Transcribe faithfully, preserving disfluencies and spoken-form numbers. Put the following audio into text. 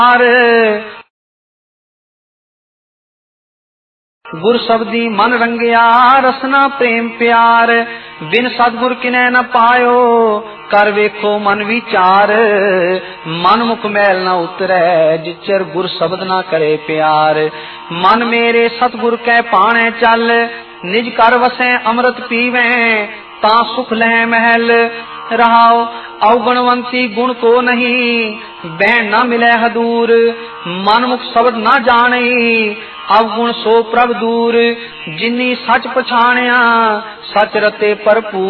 गुर शब्दी मन रंगया रसना प्रेम प्यार, बिन सतगुर किनै न पायो कर वेखो मन विचार। मन मुख मैल न उतरै जिचर गुर शब्द न करे प्यार। मन मेरे सतगुर कै पाणे चल, निज कर वसै अमृत पीवै ता सुख लह महल। रहाओ अवगुणवंती गुण को नहीं, बैन न मिलै हदूर। मन मुख शब्द न जाने अवगुण सो प्रभ दूर। जिन्नी सच पछाणिया सच रते भरपूर।